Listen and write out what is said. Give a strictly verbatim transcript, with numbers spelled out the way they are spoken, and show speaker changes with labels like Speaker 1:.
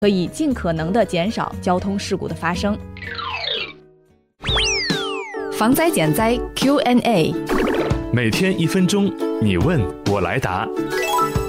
Speaker 1: 可以尽可能的减少交通事故的发生。防灾减灾 Q and A，
Speaker 2: 每天一分钟，你问我来答。